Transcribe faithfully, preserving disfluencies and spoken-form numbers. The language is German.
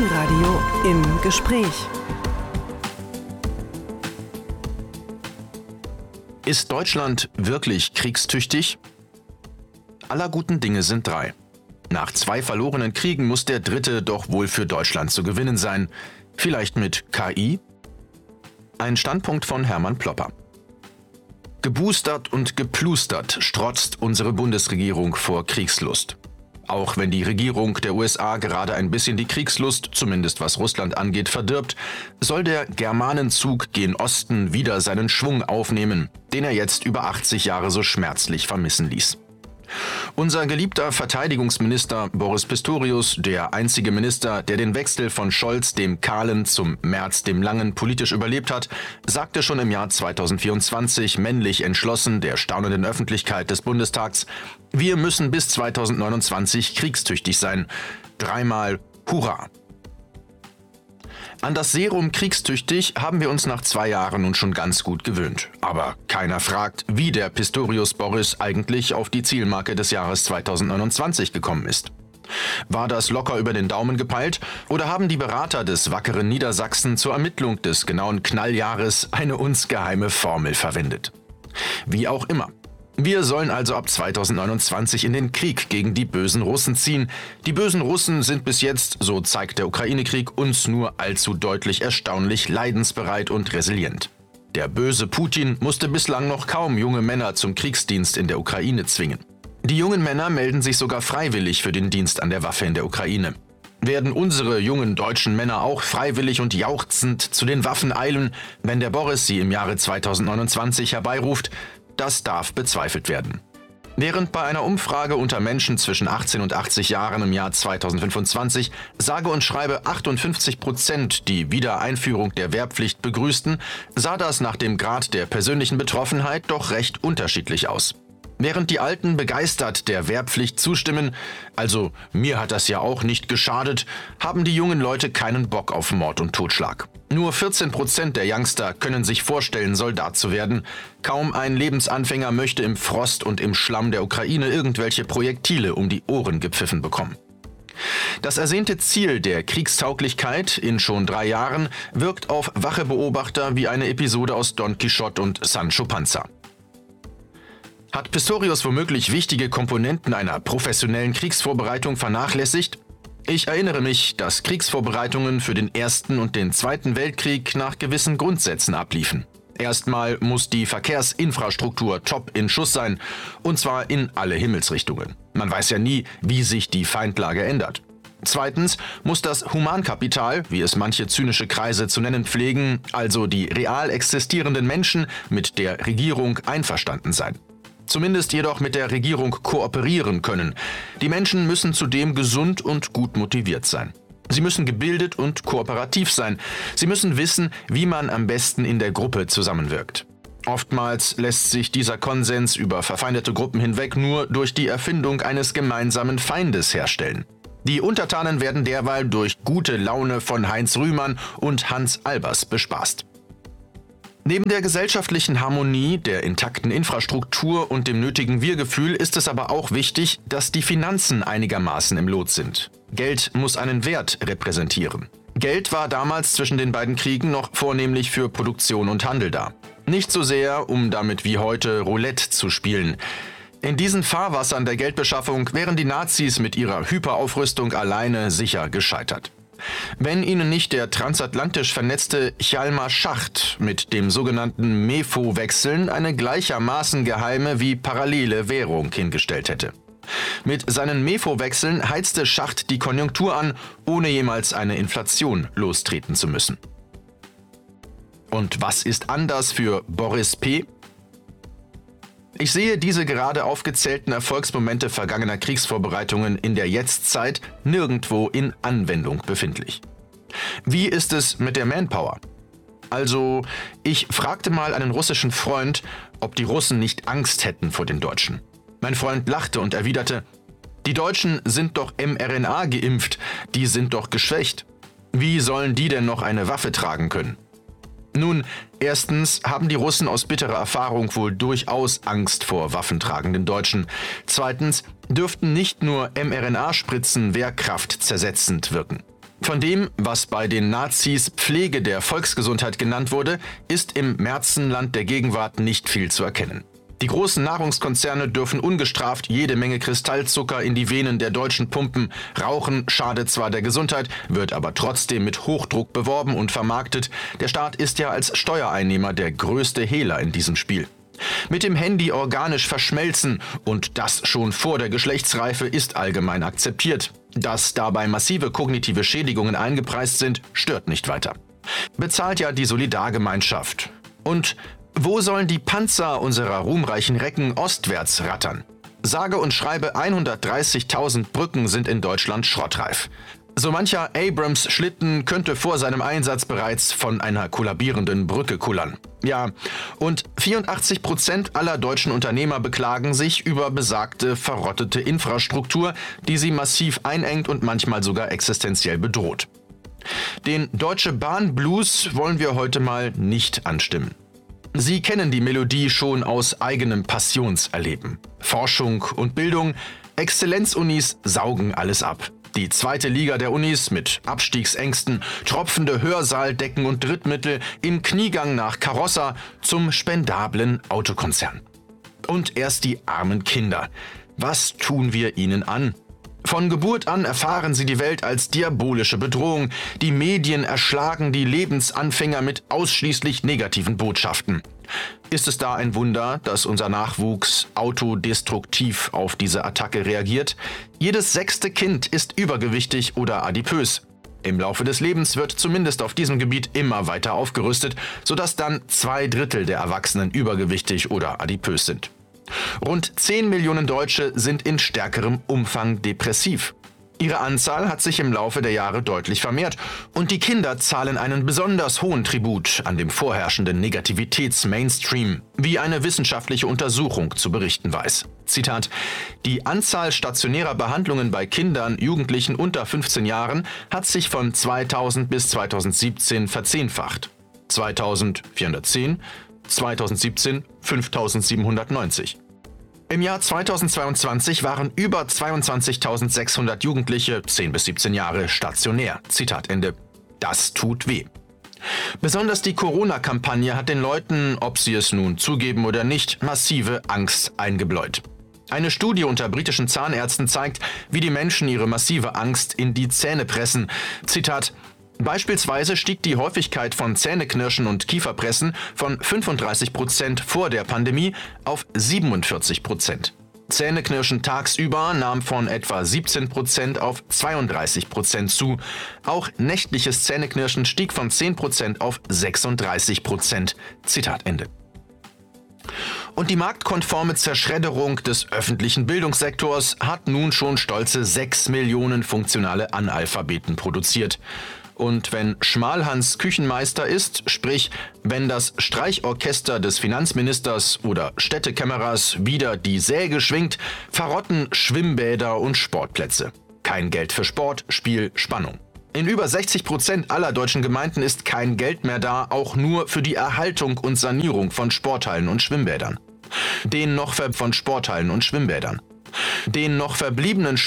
Inforadio im Gespräch. Ist Deutschland wirklich kriegstüchtig? Aller guten Dinge sind drei. Nach zwei verlorenen Kriegen muss der dritte doch wohl für Deutschland zu gewinnen sein. Vielleicht mit K I? Ein Standpunkt von Hermann Plopper. Geboostert und geplustert strotzt unsere Bundesregierung vor Kriegslust. Auch wenn die Regierung der U S A gerade ein bisschen die Kriegslust, zumindest was Russland angeht, verdirbt, soll der Germanenzug gen Osten wieder seinen Schwung aufnehmen, den er jetzt über achtzig Jahre so schmerzlich vermissen ließ. Unser geliebter Verteidigungsminister Boris Pistorius, der einzige Minister, der den Wechsel von Scholz dem Kahlen zum Merz dem Langen politisch überlebt hat, sagte schon im Jahr zweitausendvierundzwanzig männlich entschlossen der staunenden Öffentlichkeit des Bundestags: Wir müssen bis zweitausendneunundzwanzig kriegstüchtig sein. Dreimal Hurra! An das Serum kriegstüchtig haben wir uns nach zwei Jahren nun schon ganz gut gewöhnt. Aber keiner fragt, wie der Pistorius Boris eigentlich auf die Zielmarke des Jahres zweitausendneunundzwanzig gekommen ist. War das locker über den Daumen gepeilt oder haben die Berater des wackeren Niedersachsen zur Ermittlung des genauen Knalljahres eine uns geheime Formel verwendet? Wie auch immer. Wir sollen also ab zweitausendneunundzwanzig in den Krieg gegen die bösen Russen ziehen. Die bösen Russen sind bis jetzt, so zeigt der Ukraine-Krieg, uns nur allzu deutlich erstaunlich leidensbereit und resilient. Der böse Putin musste bislang noch kaum junge Männer zum Kriegsdienst in der Ukraine zwingen. Die jungen Männer melden sich sogar freiwillig für den Dienst an der Waffe in der Ukraine. Werden unsere jungen deutschen Männer auch freiwillig und jauchzend zu den Waffen eilen, wenn der Boris sie im Jahre zweitausendneunundzwanzig herbeiruft? Das darf bezweifelt werden. Während bei einer Umfrage unter Menschen zwischen achtzehn und achtzig Jahren im Jahr zweitausendfünfundzwanzig sage und schreibe achtundfünfzig Prozent die Wiedereinführung der Wehrpflicht begrüßten, sah das nach dem Grad der persönlichen Betroffenheit doch recht unterschiedlich aus. Während die Alten begeistert der Wehrpflicht zustimmen, also mir hat das ja auch nicht geschadet, haben die jungen Leute keinen Bock auf Mord und Totschlag. Nur vierzehn Prozent der Youngster können sich vorstellen, Soldat zu werden. Kaum ein Lebensanfänger möchte im Frost und im Schlamm der Ukraine irgendwelche Projektile um die Ohren gepfiffen bekommen. Das ersehnte Ziel der Kriegstauglichkeit in schon drei Jahren wirkt auf wache Beobachter wie eine Episode aus Don Quixote und Sancho Panza. Hat Pistorius womöglich wichtige Komponenten einer professionellen Kriegsvorbereitung vernachlässigt? Ich erinnere mich, dass Kriegsvorbereitungen für den Ersten und den Zweiten Weltkrieg nach gewissen Grundsätzen abliefen. Erstmal muss die Verkehrsinfrastruktur top in Schuss sein, und zwar in alle Himmelsrichtungen. Man weiß ja nie, wie sich die Feindlage ändert. Zweitens muss das Humankapital, wie es manche zynische Kreise zu nennen pflegen, also die real existierenden Menschen, mit der Regierung einverstanden sein. Zumindest jedoch mit der Regierung kooperieren können. Die Menschen müssen zudem gesund und gut motiviert sein. Sie müssen gebildet und kooperativ sein. Sie müssen wissen, wie man am besten in der Gruppe zusammenwirkt. Oftmals lässt sich dieser Konsens über verfeindete Gruppen hinweg nur durch die Erfindung eines gemeinsamen Feindes herstellen. Die Untertanen werden derweil durch gute Laune von Heinz Rühmann und Hans Albers bespaßt. Neben der gesellschaftlichen Harmonie, der intakten Infrastruktur und dem nötigen Wir-Gefühl ist es aber auch wichtig, dass die Finanzen einigermaßen im Lot sind. Geld muss einen Wert repräsentieren. Geld war damals zwischen den beiden Kriegen noch vornehmlich für Produktion und Handel da. Nicht so sehr, um damit wie heute Roulette zu spielen. In diesen Fahrwassern der Geldbeschaffung wären die Nazis mit ihrer Hyperaufrüstung alleine sicher gescheitert. Wenn ihnen nicht der transatlantisch vernetzte Hjalmar-Schacht mit dem sogenannten Mefo-Wechseln eine gleichermaßen geheime wie parallele Währung hingestellt hätte. Mit seinen Mefo-Wechseln heizte Schacht die Konjunktur an, ohne jemals eine Inflation lostreten zu müssen. Und was ist anders für Boris P.? Ich sehe diese gerade aufgezählten Erfolgsmomente vergangener Kriegsvorbereitungen in der Jetztzeit nirgendwo in Anwendung befindlich. Wie ist es mit der Manpower? Also, ich fragte mal einen russischen Freund, ob die Russen nicht Angst hätten vor den Deutschen. Mein Freund lachte und erwiderte: Die Deutschen sind doch mRNA geimpft, die sind doch geschwächt. Wie sollen die denn noch eine Waffe tragen können? Nun, erstens haben die Russen aus bitterer Erfahrung wohl durchaus Angst vor waffentragenden Deutschen. Zweitens dürften nicht nur mRNA-Spritzen wehrkraftzersetzend wirken. Von dem, was bei den Nazis Pflege der Volksgesundheit genannt wurde, ist im Märzenland der Gegenwart nicht viel zu erkennen. Die großen Nahrungskonzerne dürfen ungestraft jede Menge Kristallzucker in die Venen der Deutschen pumpen. Rauchen schadet zwar der Gesundheit, wird aber trotzdem mit Hochdruck beworben und vermarktet. Der Staat ist ja als Steuereinnehmer der größte Hehler in diesem Spiel. Mit dem Handy organisch verschmelzen und das schon vor der Geschlechtsreife ist allgemein akzeptiert. Dass dabei massive kognitive Schädigungen eingepreist sind, stört nicht weiter. Bezahlt ja die Solidargemeinschaft. Und wo sollen die Panzer unserer ruhmreichen Recken ostwärts rattern? Sage und schreibe hundertdreißigtausend Brücken sind in Deutschland schrottreif. So mancher Abrams-Schlitten könnte vor seinem Einsatz bereits von einer kollabierenden Brücke kullern. Ja, und vierundachtzig Prozent aller deutschen Unternehmer beklagen sich über besagte verrottete Infrastruktur, die sie massiv einengt und manchmal sogar existenziell bedroht. Den Deutsche Bahn Blues wollen wir heute mal nicht anstimmen. Sie kennen die Melodie schon aus eigenem Passionserleben. Forschung und Bildung, Exzellenzunis saugen alles ab. Die zweite Liga der Unis mit Abstiegsängsten, tropfende Hörsaal-Decken und Drittmittel im Kniegang nach Karossa zum spendablen Autokonzern. Und erst die armen Kinder. Was tun wir ihnen an? Von Geburt an erfahren sie die Welt als diabolische Bedrohung. Die Medien erschlagen die Lebensanfänger mit ausschließlich negativen Botschaften. Ist es da ein Wunder, dass unser Nachwuchs autodestruktiv auf diese Attacke reagiert? Jedes sechste Kind ist übergewichtig oder adipös. Im Laufe des Lebens wird zumindest auf diesem Gebiet immer weiter aufgerüstet, sodass dann zwei Drittel der Erwachsenen übergewichtig oder adipös sind. Rund zehn Millionen Deutsche sind in stärkerem Umfang depressiv. Ihre Anzahl hat sich im Laufe der Jahre deutlich vermehrt und die Kinder zahlen einen besonders hohen Tribut an dem vorherrschenden Negativitäts-Mainstream, wie eine wissenschaftliche Untersuchung zu berichten weiß. Zitat: Die Anzahl stationärer Behandlungen bei Kindern, Jugendlichen unter fünfzehn Jahren hat sich von zweitausend bis zweitausendsiebzehn verzehnfacht. zweitausendvierhundertzehn, zweitausendsiebzehn fünftausendsiebenhundertneunzig. Im Jahr zweitausendzweiundzwanzig waren über zweiundzwanzigtausendsechshundert Jugendliche zehn bis siebzehn Jahre stationär. Zitat Ende. Das tut weh. Besonders die Corona-Kampagne hat den Leuten, ob sie es nun zugeben oder nicht, massive Angst eingebläut. Eine Studie unter britischen Zahnärzten zeigt, wie die Menschen ihre massive Angst in die Zähne pressen. Zitat: Beispielsweise stieg die Häufigkeit von Zähneknirschen und Kieferpressen von fünfunddreißig Prozent vor der Pandemie auf siebenundvierzig Prozent. Zähneknirschen tagsüber nahm von etwa siebzehn Prozent auf zweiunddreißig Prozent zu. Auch nächtliches Zähneknirschen stieg von zehn Prozent auf sechsunddreißig Prozent. Zitat Ende. Und die marktkonforme Zerschredderung des öffentlichen Bildungssektors hat nun schon stolze sechs Millionen funktionale Analphabeten produziert. Und wenn Schmalhans Küchenmeister ist, sprich, wenn das Streichorchester des Finanzministers oder Städtekämmerers wieder die Säge schwingt, verrotten Schwimmbäder und Sportplätze. Kein Geld für Sport, Spiel, Spannung. In über sechzig Prozent aller deutschen Gemeinden ist kein Geld mehr da, auch nur für die Erhaltung und Sanierung von Sporthallen und Schwimmbädern. Den noch ver- von Sporthallen und Schwimmbädern. Den noch verbliebenen